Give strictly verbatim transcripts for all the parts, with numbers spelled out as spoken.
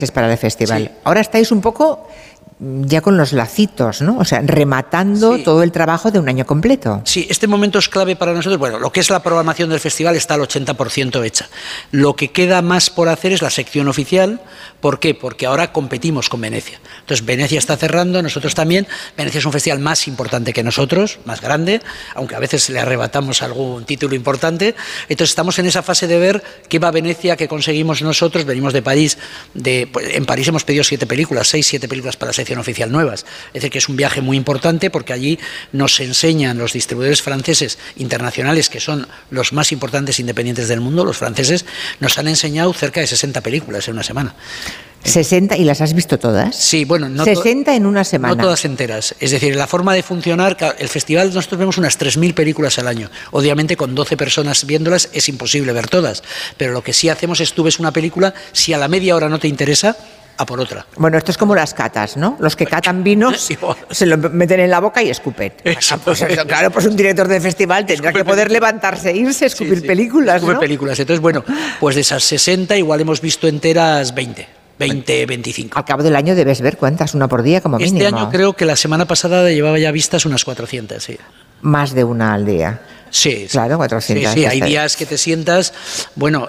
Es para el festival. Sí. Ahora estáis un poco ya con los lacitos, ¿no? O sea, rematando Sí. todo el trabajo de un año completo. Sí, este momento es clave para nosotros. Bueno, lo que es la programación del festival está al ochenta por ciento hecha. Lo que queda más por hacer es la sección oficial. ¿Por qué? Porque ahora competimos con Venecia. Entonces, Venecia está cerrando, nosotros también. Venecia es un festival más importante que nosotros, más grande, aunque a veces le arrebatamos algún título importante. Entonces, estamos en esa fase de ver qué va a Venecia, qué conseguimos nosotros. Venimos de París. De, pues, en París hemos pedido siete películas, seis, siete películas para la sección oficial nuevas. Es decir, que es un viaje muy importante porque allí nos enseñan los distribuidores franceses internacionales, que son los más importantes independientes del mundo, los franceses, nos han enseñado cerca de sesenta películas en una semana. sesenta, ¿y las has visto todas? Sí, bueno, no sesenta en una semana. No todas enteras. Es decir, la forma de funcionar, el festival nosotros vemos unas tres mil películas al año. Obviamente con doce personas viéndolas es imposible ver todas, pero lo que sí hacemos es tú ves una película, si a la media hora no te interesa, a por otra. Bueno, esto es como las catas, ¿no? Los que catan vinos se lo meten en la boca y escupen. Eso. Pues eso, claro, pues un director de festival tendrá Escupe que poder películas. levantarse e irse, escupir Sí, sí. películas, Escupe ¿no? películas. Entonces, bueno, pues de esas sesenta igual hemos visto enteras veinte, veinte, veinticinco. Al cabo del año debes ver cuántas, una por día como mínimo. Este año creo que la semana pasada llevaba ya vistas unas cuatrocientas, sí. Más de una al día. Sí, Claro, cuatrocientas. Sí, sí, hay Está- días que te sientas, bueno,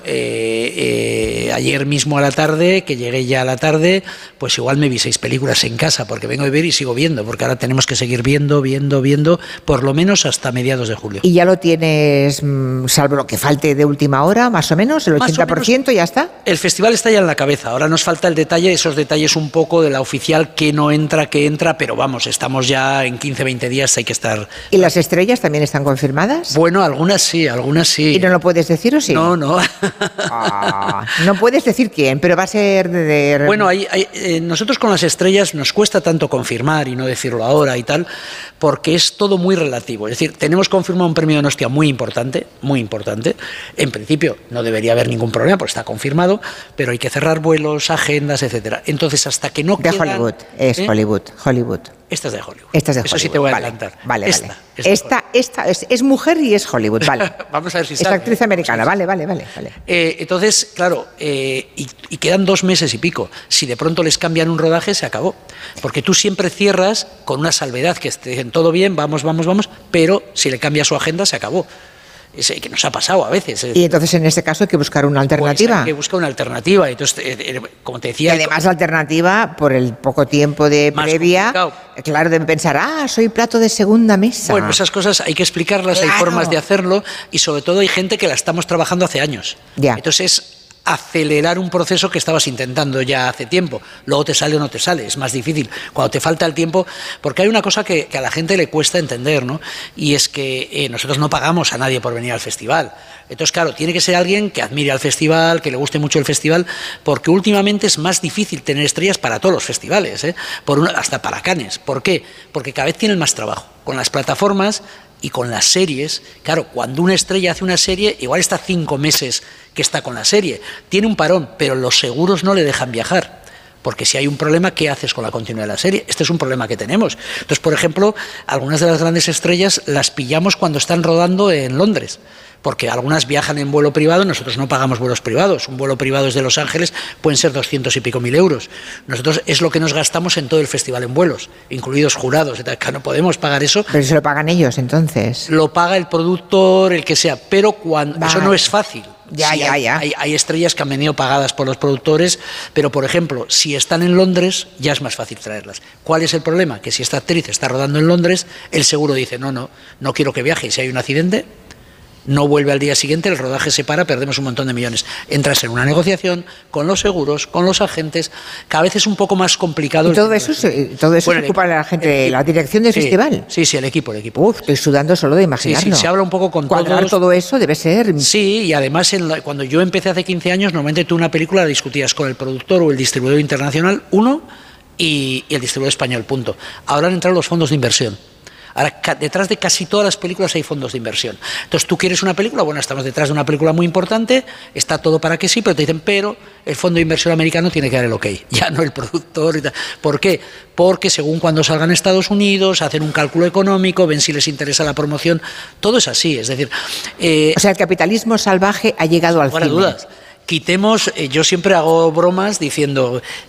eh, eh, ayer mismo a la tarde, que llegué ya a la tarde, pues igual me vi seis películas en casa, porque vengo de ver y sigo viendo, porque ahora tenemos que seguir viendo, viendo, viendo, por lo menos hasta mediados de julio. ¿Y ya lo tienes, mm, salvo lo que falte de última hora, más o menos, el Más o ochenta por ciento ya está? El festival está ya en la cabeza, ahora nos falta el detalle, esos detalles un poco de la oficial, que no entra, que entra, pero vamos, estamos ya en quince, veinte días, hay que estar... ¿Y las estrellas también están confirmadas? Bueno, algunas sí, algunas sí. ¿Y no lo puedes decir o sí? No, no. Ah, no puedes decir quién, pero va a ser de... de- Bueno, hay, hay, eh, nosotros con las estrellas nos cuesta tanto confirmar y no decirlo ahora y tal, porque es todo muy relativo. Es decir, tenemos confirmado un premio de Donostia muy importante, muy importante. En principio no debería haber ningún problema porque está confirmado, pero hay que cerrar vuelos, agendas, etcétera. Entonces, hasta que no De quedan- Hollywood, es ¿Eh? Hollywood, Hollywood. Esta es de Hollywood. Esta es de Eso Hollywood. sí te voy a vale, adelantar. Vale, esta, vale. es de Esta, esta es, es mujer y es Hollywood, vale. Vamos a ver si Es sale, actriz ¿eh? americana, Sí, sí. vale, vale, vale. vale. Eh, entonces, claro, eh, y, y quedan dos meses y pico. Si de pronto les cambian un rodaje, se acabó. Porque tú siempre cierras con una salvedad, que estén todo bien, vamos, vamos, vamos, pero si le cambia su agenda, se acabó. Es eh, que nos ha pasado a veces. Y entonces en este caso hay que buscar una alternativa. Pues hay que buscar una alternativa. Entonces, eh, eh, como te Y decía... además la alternativa, por el poco tiempo de Más previa, complicado. claro, deben pensar, ah, soy plato de segunda mesa. Bueno, esas cosas hay que explicarlas, hay Claro. formas de hacerlo y sobre todo hay gente que la estamos trabajando hace años. Ya. Entonces es acelerar un proceso que estabas intentando ya hace tiempo. Luego te sale o no te sale, es más difícil. Cuando te falta el tiempo, porque hay una cosa que, que a la gente le cuesta entender, ¿no? Y es que eh, nosotros no pagamos a nadie por venir al festival. Entonces, claro, tiene que ser alguien que admire al festival, que le guste mucho el festival, porque últimamente es más difícil tener estrellas para todos los festivales, ¿eh? Por una, hasta para Cannes. ¿Por qué? Porque cada vez tienen más trabajo. Con las plataformas y con las series, claro, cuando una estrella hace una serie, igual está cinco meses que está con la serie. Tiene un parón, pero los seguros no le dejan viajar. Porque si hay un problema, ¿qué haces con la continuidad de la serie? Este es un problema que tenemos. Entonces, por ejemplo, algunas de las grandes estrellas las pillamos cuando están rodando en Londres, porque algunas viajan en vuelo privado, nosotros no pagamos vuelos privados. Un vuelo privado desde Los Ángeles pueden ser doscientos y pico mil euros. Nosotros es lo que nos gastamos en todo el festival en vuelos, incluidos jurados. Entonces, no podemos pagar eso. Pero se lo pagan ellos, entonces. Lo paga el productor, el que sea, pero cuando Vale. eso no es fácil. Ya, Sí, ya, hay, ya. Hay, hay estrellas que han venido pagadas por los productores, pero por ejemplo, si están en Londres, ya es más fácil traerlas. ¿Cuál es el problema? Que si esta actriz está rodando en Londres, el seguro dice, no, no, no quiero que viaje. Y si hay un accidente, no vuelve al día siguiente, el rodaje se para, perdemos un montón de millones. Entras en una negociación con los seguros, con los agentes, cada vez es un poco más complicado. Y todo eso, se- todo eso Bueno, se el ocupa equipo- la gente el de equipo. la dirección del Sí, festival. Sí, sí, el equipo, el equipo. Uf, estoy sudando solo de Sí, imaginarlo. sí, se habla un poco con Cuadrar todos. todo eso debe ser... Sí, y además en la- cuando yo empecé hace quince años, normalmente tú una película la discutías con el productor o el distribuidor internacional, uno, y, y el distribuidor español, punto. Ahora han entrado los fondos de inversión. Ahora, ca- detrás de casi todas las películas hay fondos de inversión. Entonces, tú quieres una película, bueno, estamos detrás de una película muy importante, está todo para que sí, pero te dicen, pero el fondo de inversión americano tiene que dar el ok, ya no el productor y tal. ¿Por qué? Porque según cuando salgan a Estados Unidos, hacen un cálculo económico, ven si les interesa la promoción, todo es así, es decir... eh, O sea, el capitalismo salvaje ha llegado al Fuera cine. dudas. Quitemos, eh, yo siempre hago bromas diciendo,